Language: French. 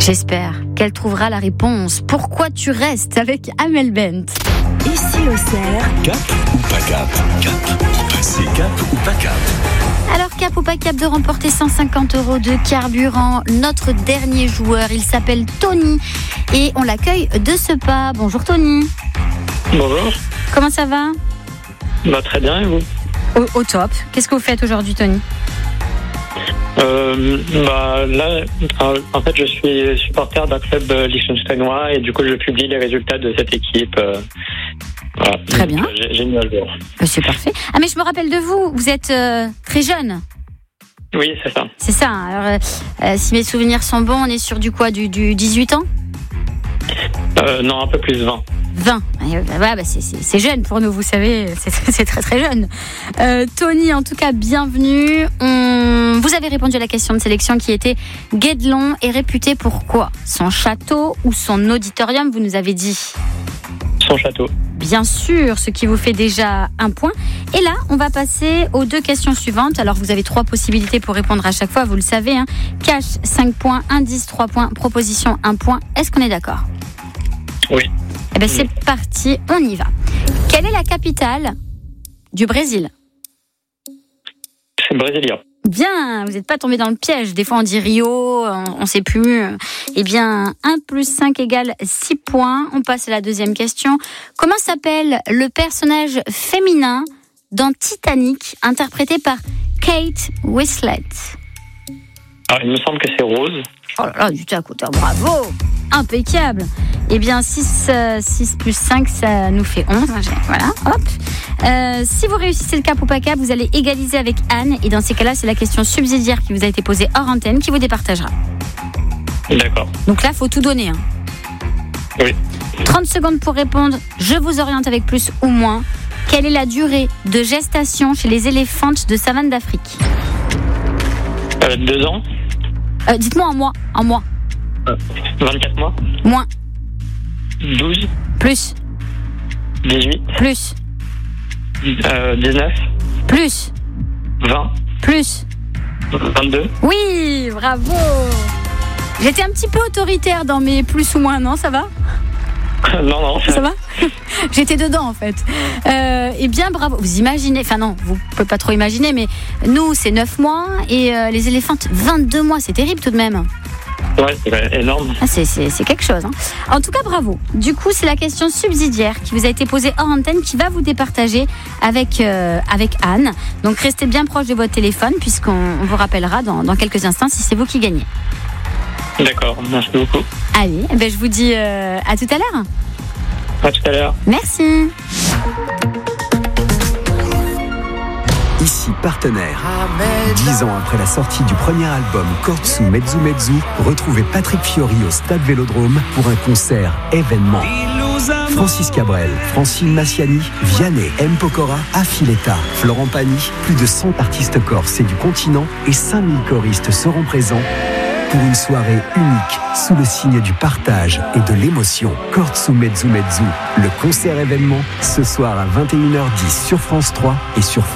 J'espère qu'elle trouvera la réponse. Pourquoi tu restes avec Amel Bent? Ici Auxerre. Cap ou pas cap? Cap ou passer cap ou pas cap? Alors, cap ou pas cap de remporter 150 € de carburant. Notre dernier joueur, il s'appelle Tony et on l'accueille de ce pas. Bonjour Tony. Bonjour. Comment ça va? Très bien, et vous? Au top. Qu'est-ce que vous faites aujourd'hui, Tony? Là, en fait, je suis supporter d'un club liechtensteinois et du coup, je publie les résultats de cette équipe. Voilà. Très bien. J'ai mis à jour. C'est parfait. Ah, mais je me rappelle de vous. Vous êtes très jeune. Oui, c'est ça. C'est ça. Alors, si mes souvenirs sont bons, on est sur du 18 ans? Non, un peu plus 20. 20. C'est jeune pour nous, vous savez, c'est très très jeune. Tony, en tout cas, bienvenue. Vous avez répondu à la question de sélection qui était: Guédelon est réputé pour quoi? Son château ou son auditorium, vous nous avez dit? Son château. Bien sûr, ce qui vous fait déjà un point. Et là, on va passer aux 2 questions suivantes. Alors, vous avez 3 possibilités pour répondre à chaque fois, vous le savez. Cash, 5 points, indice, 3 points, proposition, 1 point. Est-ce qu'on est d'accord? Oui. Eh bien, c'est parti, on y va. Quelle est la capitale du Brésil? C'est Brasilia. Bien, vous n'êtes pas tombé dans le piège. Des fois, on dit Rio, on ne sait plus. Eh bien, 1 plus 5 égale 6 points. On passe à la deuxième question. Comment s'appelle le personnage féminin dans Titanic, interprété par Kate Winslet? Alors, il me semble que c'est Rose. Oh là là, du tac au tac, bravo! Impeccable! Eh bien, 6 plus 5, ça nous fait 11. Voilà, hop. Si vous réussissez le cap ou pas cap, vous allez égaliser avec Anne. Et dans ces cas-là, c'est la question subsidiaire qui vous a été posée hors antenne qui vous départagera. D'accord. Donc là, il faut tout donner. Oui. 30 secondes pour répondre. Je vous oriente avec plus ou moins. Quelle est la durée de gestation chez les éléphantes de savane d'Afrique? 2 ans. Dites-moi en mois. 24 mois. Moins. 12. Plus. 18. Plus. 19. Plus. 20. Plus. 22. Oui, bravo. J'étais un petit peu autoritaire dans mes plus ou moins, non, ça va? Non. Ça va? J'étais dedans en fait. Eh bien bravo. Vous imaginez, enfin non, vous pouvez pas trop imaginer, mais nous c'est 9 mois et les éléphantes 22 mois, c'est terrible tout de même. Ouais, c'est énorme. Ah, c'est quelque chose. En tout cas, bravo. Du coup, c'est la question subsidiaire qui vous a été posée hors antenne qui va vous départager avec Anne. Donc restez bien proche de votre téléphone puisqu'on vous rappellera dans quelques instants si c'est vous qui gagnez. D'accord, merci beaucoup. Allez, je vous dis à tout à l'heure. À tout à l'heure. Merci. Ici Partenaire. 10 ans après la sortie du premier album Kortsu Mezzu Mezzu, retrouvez Patrick Fiori au Stade Vélodrome pour un concert événement. Francis Cabrel, Francine Massiani, Vianney, M. Pokora, Affiletta, Florent Pagny, plus de 100 artistes corses et du continent et 5000 choristes seront présents pour une soirée unique sous le signe du partage et de l'émotion. Kortsu Mezzu Mezzu, le concert événement, ce soir à 21h10 sur France 3 et sur